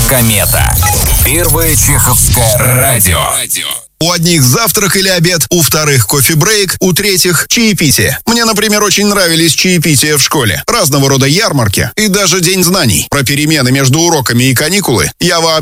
Комета. Первое чеховское радио. У одних завтрак или обед, у вторых кофе-брейк, у третьих чаепитие. Мне, например, очень нравились чаепития в школе. Разного рода ярмарки и даже День знаний. Про перемены между уроками и каникулы я вообще